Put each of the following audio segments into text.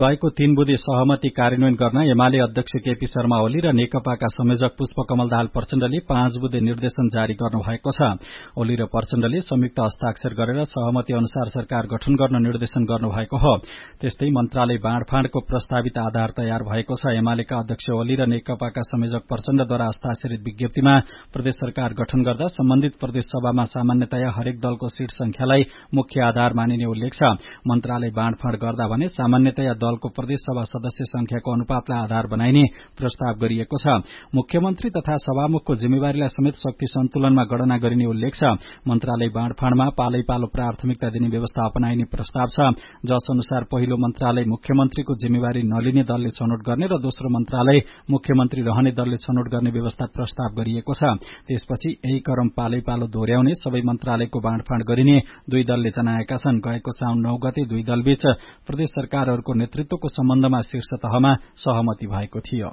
भएको 3 बुँदे सहमति कार्यान्वयन गर्न एमाले अध्यक्ष केपी शर्मा ओली र नेकपाका संयोजक पुष्पकमल दाहाल प्रचण्डले 5 बुँदे निर्देशन जारी गर्नुभएको छ। ओली र प्रचण्डले संयुक्त हस्ताक्षर गरेर सहमति अनुसार सरकार गठन गर्न निर्देशन गर्नुभएको हो। त्यस्तै मन्त्रालय बाँडफाँडको प्रस्तावित आधार तयार भएको छ। एमालेका अध्यक्ष ओली र नेकपाका संयोजक प्रचण्डद्वारा हस्ताक्षरित विज्ञप्तिमा प्रदेश सरकार गठन गर्दा सम्बन्धित प्रदेश सभामा सामान्यतया हरेक दलको सीट संख्यालाई मुख्य आधार मानिने उल्लेख छ। मन्त्रालय बाँडफाँड गर्दा भने सामान्यतया दलको प्रदेश सभा सदस्य संख्याको अनुपातलाई आधार बनाइने प्रस्ताव गरिएको छ। मुख्यमन्त्री तथा सभामुखको जिम्मेवारीलाई समेत शक्ति सन्तुलनमा गणना गरिने उल्लेख छ। मन्त्रालय बाँडफाँडमा पालैपालो प्राथमिकता दिने व्यवस्था अपनाइने प्रस्ताव छ, जस अनुसार पहिलो मन्त्रालय मुख्यमन्त्रीको जिम्मेवारी नलिने दलले छनौट गर्ने र दोस्रो मन्त्रालय मुख्यमन्त्री रहने दलले छनौट गर्ने व्यवस्था प्रस्ताव गरिएको छ। त्यसपछि यही क्रम पालैपालो दोहोर्याउने सबै मन्त्रालयको बाँडफाँड गरिने दुई दलले जनाएका छन्। गएको साउन 9 गते दुई दलबीच प्रदेश सरकारहरूको नेतृत्वको सम्बन्धमा शीर्ष तहमा सहमति भएको थियो।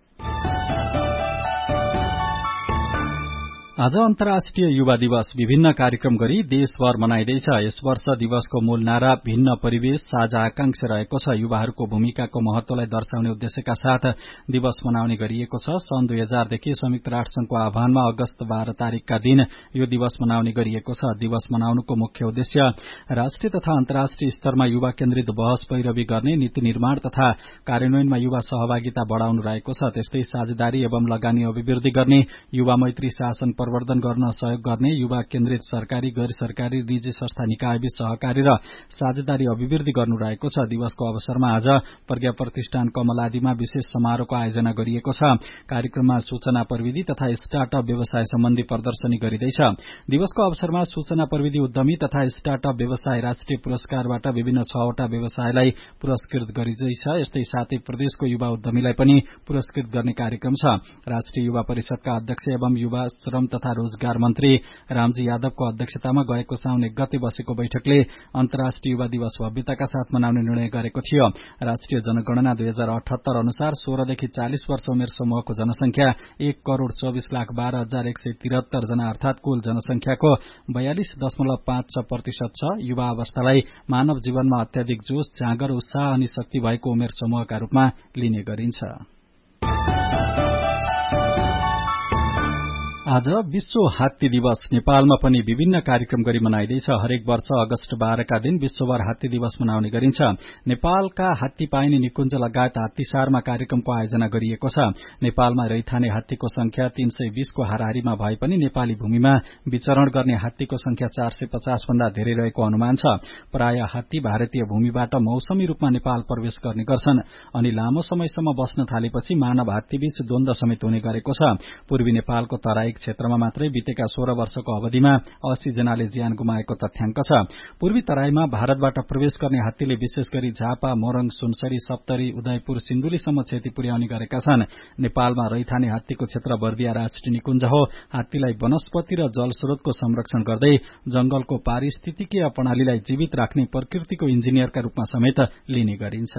आज अन्तर्राष्ट्रिय युवा दिवस विभिन्न कार्यक्रम गरी देशभर मनाइँदैछ। यस वर्ष दिवसको मूल नारा भिन्न परिवेश साझा आकांक्षा रहेको छ। युवाहरूको भूमिकाको महत्वलाई दर्शाउने उद्देश्यका साथ दिवस मनाउने गरिएको छ। सन् 2000 देखि संयुक्त राष्ट्रसंघको आह्वानमा अगस्त 12 तारिकका दिन यो दिवस मनाउने गरिएको छ। दिवस मनाउनुको मुख्य उद्देश्य राष्ट्रिय तथा अन्तर्राष्ट्रिय स्तरमा युवा केन्द्रित बहस पैरवी गर्ने, नीति निर्माण तथा कार्यान्वयनमा युवा सहभागिता बढ़ाउनु रहेको छ। त्यस्तै साझेदारी एवं लगानी अभिवृद्धि गर्ने, युवा मैत्री शासन प्रवर्धन गर्न सहयोग गर्ने, युवा केन्द्रित सरकारी गैर सरकारी निजी संस्था निकायबीच सहकारी र साझेदारी अभिवृद्धि गर्नु रहेको छ। दिवसको अवसरमा आज प्रज्ञा प्रतिष्ठान कमलादीमा विशेष समारोहको आयोजना गरिएको छ। कार्यक्रममा सूचना प्रविधि तथा स्टार्टअप व्यवसाय सम्बन्धी प्रदर्शनी गरिँदैछ। दिवसको अवसरमा सूचना प्रविधि उद्यमी तथा स्टार्टअप व्यवसाय राष्ट्रिय पुरस्कारबाट विभिन्न 6 वटा व्यवसायलाई पुरस्कृत गरिँदैछ। यस्तै साथै प्रदेशको युवा उद्यमीलाई पनि पुरस्कृत गर्ने कार्यक्रम छ। राष्ट्रिय युवा परिषदका अध्यक्ष एवं युवा श्रम तथा रोजगार मन्त्री रामजी यादवको अध्यक्षतामा गएको साउन 1 गते बसेको बैठकले अन्तर्राष्ट्रिय युवा दिवस भव्यताका साथ मनाउने निर्णय गरेको थियो। राष्ट्रिय जनगणना 2078 अनुसार 16 देखि 40 वर्ष उमेर समूहको जनसंख्या 1,24,12,173 जना अर्थात कुल जनसंख्याको 42.56% छ। युवा अवस्थालाई मानव जीवनमा अत्याधिक जोश, जाँगर, उत्साह अनि शक्ति भएको उमेर समूहका रूपमा लिने गरिन्छ। आज विश्व हात्ती दिवस नेपालमा पनि विभिन्न कार्यक्रम गरी मनाइँदैछ। हरेक वर्ष अगस्त 12 का दिन विश्वभर हात्ती दिवस मनाउने गरिन्छ। नेपालका हात्ती पाइने निकुञ्ज लगायत हात्तीसारमा कार्यक्रमको आयोजना गरिएको छ। नेपालमा रैथाने हात्तीको संख्या 320 को हाराहारीमा भए पनि नेपाली भूमिमा विचरण गर्ने हात्तीको संख्या 450 भन्दा धेरै रहेको अनुमान छ। प्राय हात्ती भारतीय भूमिबाट मौसमी रूपमा नेपाल प्रवेश गर्ने गर्छन् अनि लामो समयसम्म बस्न थालेपछि मानव हात्तीबीच द्वन्द्व समेत हुने गरेको छ। पूर्वी नेपालको तराई क्षेत्रमा मात्रै बितेका 16 वर्षको अवधिमा 80 जनाले ज्यान गुमाएको तथ्याङ्क छ। पूर्वी तराईमा भारतबाट प्रवेश गर्ने हात्तीले विशेष गरी झापा, मोरङ, सुनसरी, सप्तरी, उदयपुर, सिन्धुलीसम्म क्षति पुर्याउने गरेका छन्। नेपालमा रैथाने हात्तीको क्षेत्र बर्दिया राष्ट्रिय निकुञ्ज हो। हात्तीलाई वनस्पति र जलस्रोतको संरक्षण गर्दै जंगलको पारिस्थितिकीय प्रणालीलाई जीवित राख्ने प्रकृतिको इन्जिनियरका रूपमा समेत लिने गरिन्छ।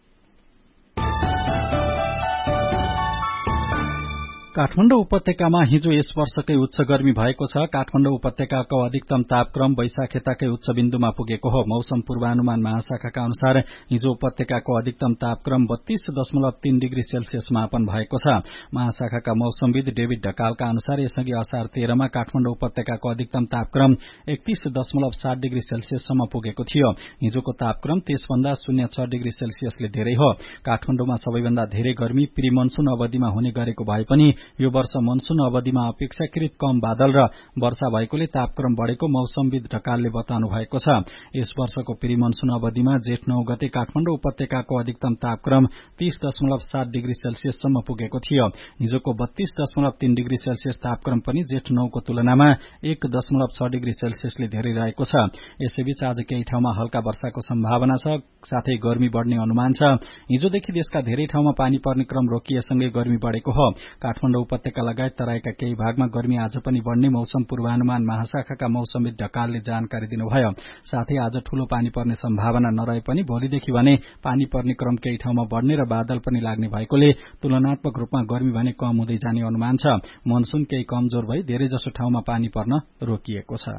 काठमाडौँ उपत्यकामा हिजो यस वर्षकै उच्च गर्मी भएको छ। काठमाडौँ उपत्यकाको अधिकतम तापक्रम वैशाखेताकै उच्च बिन्दुमा पुगेको हो। मौसम पूर्वानुमान महाशाखाका अनुसार हिजो उपत्यकाको अधिकतम तापक्रम 32.3 डिग्री सेल्सियस मापन भएको छ। महाशाखाका मौसमविद डेभिड ढकालका अनुसार यसअघि असार 13 मा काठमाडौँ उपत्यकाको अधिकतम तापक्रम 31.7 डिग्री सेल्सियससम्म पुगेको थियो। हिजोको तापक्रम त्यसभन्दा 0.6 डिग्री सेल्सियसले धेरै हो। काठमाडौँमा सबैभन्दा धेरै गर्मी प्री मनसून अवधिमा हुने गरेको भए पनि यो वर्ष मनसून अवधिमा अपेक्षाकृत कम बादल र वर्षा भएकोले तापक्रम बढ़ेको मौसमविद ढकालले बताउनु भएको छ। यस वर्षको प्री मनसून अवधिमा जेठ 9 गते काठमाडौँ उपत्यकाको अधिकतम तापक्रम 30.7 डिग्री सेल्सियससम्म पुगेको थियो। हिजोको 32.3 डिग्री सेल्सियस तापक्रम पनि जेठ 9 को तुलनामा 1.6 डिग्री सेल्सियसले धेरै रहेको छ। यसैबीच आज केही ठाउँमा हल्का वर्षाको सम्भावना छ, साथै गर्मी बढ़ने अनुमान छ। हिजोदेखि देशका धेरै ठाउँमा पानी पर्ने क्रम रोकिएसँगै गर्मी बढ़ेको हो। काठमाडौँ उपत्यका लगायत तराईका केही भागमा गर्मी आज पनि बढ़ने मौसम पूर्वानुमान महाशाखाका मौसमविद ढकालले जानकारी दिनुभयो। साथै आज ठूलो पानी पर्ने सम्भावना नरहे पनि भोलिदेखि भने पानी पर्ने क्रम केही ठाउँमा बढ़ने र बादल पनि लाग्ने भएकोले तुलनात्मक रूपमा गर्मी भने कम हुँदै जाने अनुमान छ। मनसून केही कमजोर भई धेरैजसो ठाउँमा पानी पर्न रोकिएको छ।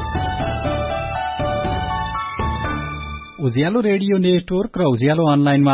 उज्यालो रेडियो नेटवर्क र उज्यालो अनलाइनमा